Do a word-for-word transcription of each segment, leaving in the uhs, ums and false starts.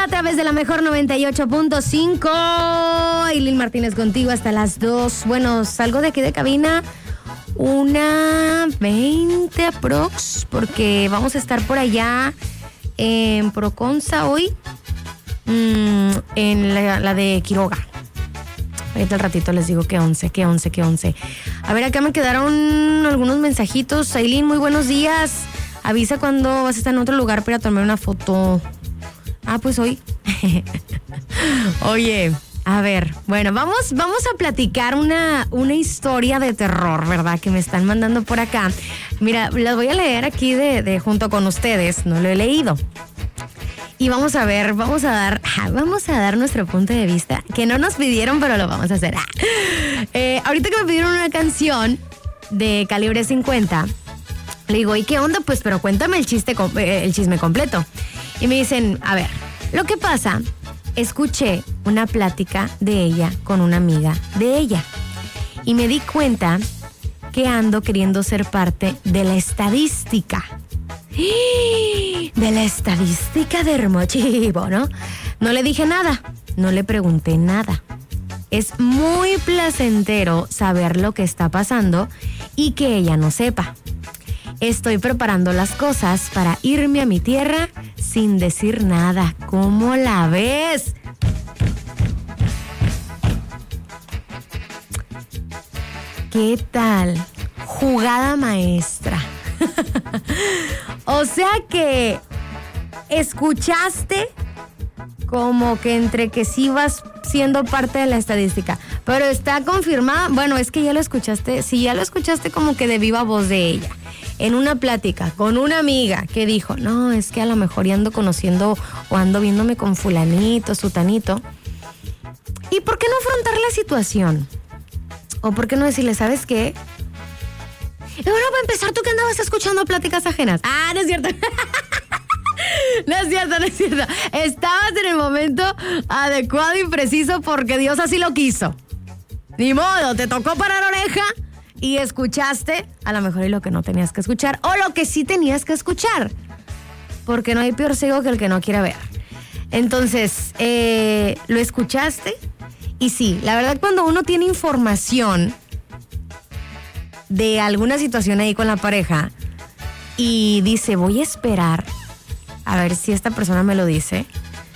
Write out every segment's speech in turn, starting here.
a través de la mejor noventa y ocho punto cinco. Ailín Martínez contigo hasta las dos. Bueno, salgo de aquí de cabina una veinte aprox, porque vamos a estar por allá en Proconza hoy, mmm, en la, la de Quiroga. Ahorita al ratito les digo que once, que once, que once. A ver, acá me quedaron algunos mensajitos. Ailín, muy buenos días. Avisa cuando vas a estar en otro lugar para tomar una foto. Ah, pues hoy. Oye, a ver, bueno, vamos, vamos a platicar una, una historia de terror, ¿verdad? Que me están mandando por acá. Mira, las voy a leer aquí de, de junto con ustedes. No lo he leído. Y vamos a ver, vamos a dar, vamos a dar nuestro punto de vista, que no nos pidieron, pero lo vamos a hacer. Eh, ahorita que me pidieron una canción de Calibre cincuenta, le digo, ¿y qué onda? Pues, pero cuéntame el chiste, el chisme completo. Y me dicen, a ver, lo que pasa, escuché una plática de ella con una amiga de ella. Y me di cuenta que ando queriendo ser parte de la estadística. De la estadística de Hermochivo, ¿no? No le dije nada, no le pregunté nada. Es muy placentero saber lo que está pasando y que ella no sepa. Estoy preparando las cosas para irme a mi tierra sin decir nada. ¿Cómo la ves? ¿Qué tal? Jugada maestra. O sea que escuchaste como que entre que sí vas siendo parte de la estadística, pero está confirmada. Bueno, es que ya lo escuchaste, sí, ya lo escuchaste como que de viva voz de ella, en una plática con una amiga que dijo, no, es que a lo mejor ya ando conociendo o ando viéndome con fulanito, sutanito. ¿Y por qué no afrontar la situación? ¿O por qué no decirle, ¿sabes qué? Y bueno, para empezar, ¿tú que andabas escuchando pláticas ajenas? Ah, no es cierto. No es cierto, no es cierto. Estabas en el momento adecuado y preciso porque Dios así lo quiso. Ni modo, te tocó parar oreja y escuchaste a lo mejor y lo que no tenías que escuchar o lo que sí tenías que escuchar. Porque no hay peor ciego que el que no quiera ver. Entonces, eh, lo escuchaste y sí, la verdad cuando uno tiene información de alguna situación ahí con la pareja y dice, voy a esperar a ver si esta persona me lo dice,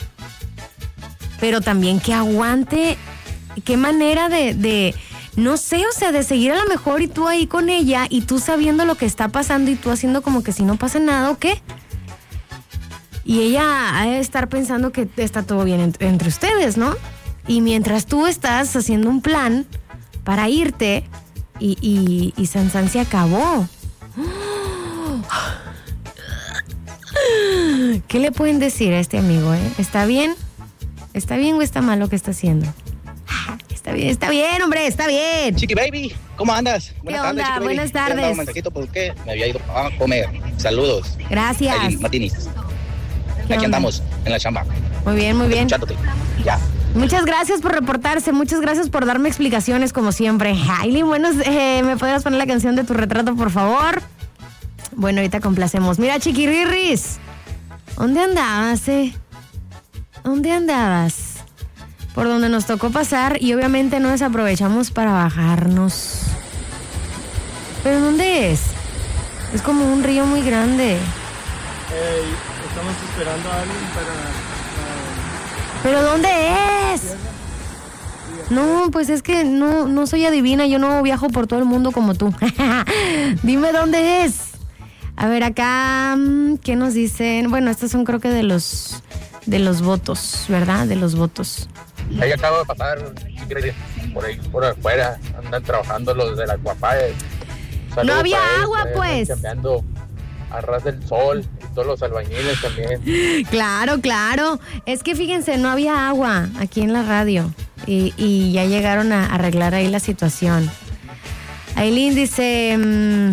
pero también que aguante, qué manera de, de no sé, o sea, de seguir a lo mejor y tú ahí con ella y tú sabiendo lo que está pasando y tú haciendo como que si no pasa nada o qué. Y ella ha de estar pensando que está todo bien entre, entre ustedes, ¿no? Y mientras tú estás haciendo un plan para irte y, y, y San San se acabó. ¿Qué le pueden decir a este amigo, eh? ¿Está bien? ¿Está bien o está mal lo que está haciendo? Está bien, está bien, hombre, está bien. Chiqui Baby, ¿cómo andas? Buenas ¿Qué tardes, onda? Buenas tardes. Un mensajito porque me había ido a comer. Saludos. Gracias. Ailín Martínez. Aquí onda? andamos, en la chamba. Muy bien, muy bien. Escuchándote. Ya. Muchas gracias por reportarse, muchas gracias por darme explicaciones como siempre. Ailín, buenos, eh, ¿me podrías poner la canción de tu retrato, por favor? Bueno, ahorita complacemos. Mira, Chiquirrirris, ¿dónde andabas, eh? ¿Dónde andabas? Por donde nos tocó pasar y obviamente no desaprovechamos para bajarnos. ¿Pero dónde es? Es como un río muy grande. Hey, estamos esperando a alguien para... ¿Pero dónde es? No, pues es que no, no soy adivina, yo no viajo por todo el mundo como tú. Dime dónde es. A ver, acá, ¿qué nos dicen? Bueno, estos son creo que de los de los votos, ¿verdad? De los votos. Ahí acabo de pasar, por ahí, por afuera, andan trabajando los de las guapayas. No había agua, pues. Cambiando a ras del sol. Todos los albañiles también. Claro, claro. Es que fíjense, no había agua aquí en la radio y, y ya llegaron a arreglar ahí la situación. Ailín dice... Mmm,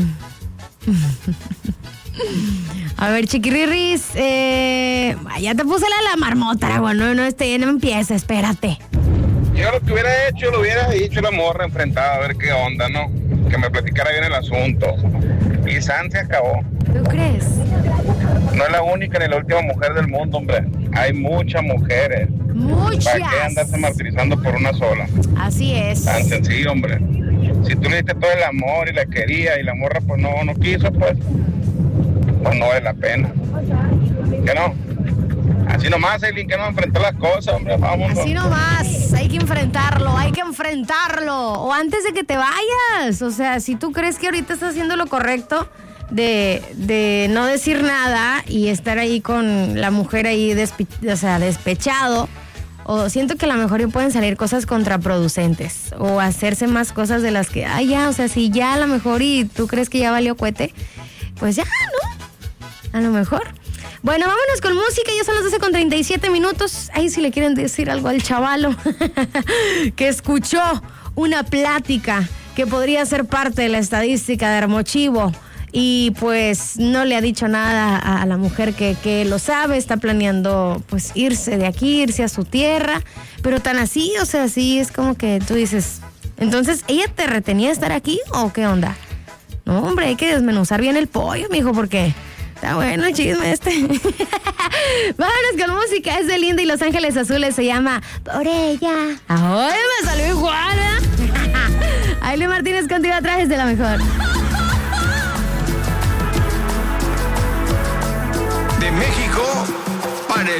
a ver, Chiquirrirris, eh, ya te puse la, la marmota, agua, no, no, este, no empieza, espérate. Yo lo que hubiera hecho, lo hubiera dicho la morra enfrentada, a ver qué onda, ¿no? Que me platicara bien el asunto. Y San se acabó. ¿Tú crees? no es la única ni la última mujer del mundo, hombre. Hay muchas mujeres. Muchas. ¿Para qué andarse martirizando por una sola? Así es. Tan sencillo, hombre. Si tú le diste todo el amor y la quería y la morra pues no, no quiso, pues, pues no vale la pena. ¿Qué no? Así nomás, Eileen, que no enfrentar las cosas, hombre, vamos. Así nomás, hay que enfrentarlo, hay que enfrentarlo. O antes de que te vayas. O sea, si tú crees que ahorita estás haciendo lo correcto de, de no decir nada y estar ahí con la mujer ahí despe- o sea, despechado, o siento que a lo mejor pueden salir cosas contraproducentes o hacerse más cosas de las que, ay, ya, o sea, si ya a lo mejor y tú crees que ya valió cohete, pues ya, ¿no? A lo mejor. Bueno, vámonos con música, ya son las doce con treinta y siete minutos. Ahí si le quieren decir algo al chavalo que escuchó una plática que podría ser parte de la estadística de Hermochivo y pues no le ha dicho nada a, a la mujer que, que lo sabe, está planeando pues irse de aquí, irse a su tierra, pero tan así, o sea, sí es como que tú dices, entonces, ¿ella te retenía de estar aquí o qué onda? No, hombre, hay que desmenuzar bien el pollo, mijo, porque... Está bueno el chisme este. Vámonos con música. Es de Linda y Los Ángeles Azules. Se llama Por Ella. ¡Ay, me salió igual! ¿eh? Aile Martínez contigo a Trajes de la Mejor. De México para el